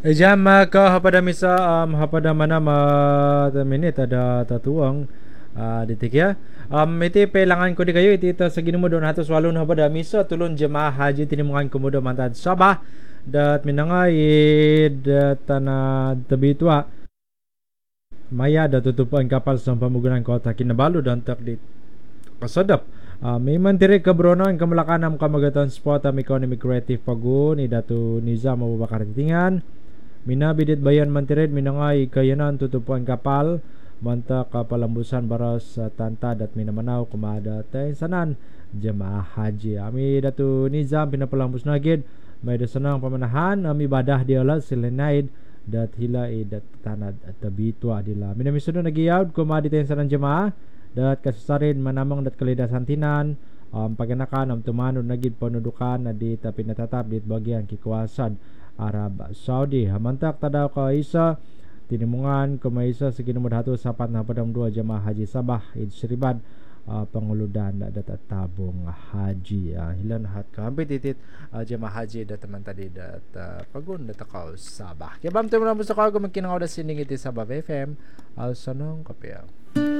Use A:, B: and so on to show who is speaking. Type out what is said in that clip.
A: Ijama ka hapada misa hapada mana minit ada tatuang ditik ya. Iti pelangan ko di kayo iti ita sa ginumo don hatos walon hapada misa tulon jemaah haji tinimungan komodo mantad Sabah dat minangay dat tanah tabitwa maya da tutupuan kapal sa pamugunan kota Kinabalu dan tak di kasadap. May mandiri kabronon kamalakanam kamagatan sport economic creative pagun idatu niza mababakar titingan minabidit bayan mantired minangay kayanan tutupuan kapal manta kapalambusan baras sa tantad at minamanaw kumada tayo sanan jemaah haji ami datu nizam pinapalambus nagid may dasanang pamanahan ami badah diala silenaid dat hila dat tanad at tabitwa dila minamisuno nagiyawd kumadi tayo sanan jemaah dat kasasarin manamang dat kalidasan tinan paganakan am tumanod nagid panudukan na di ta pinatatap dit bagian kikuasad Arab Saudi hamantak tadaw ka isa tinimungan kumaisa sa kinumudhato sapat na padam dua jamaah haji Sabah id Siribad panguludan dat tabong haji hilan hat kampit titit jamaah haji dat man tadi dat pagun dat ka Sabah kaya bam tayo mo sa kago magkinangaw da sining iti Sabah FM al sanong kapya.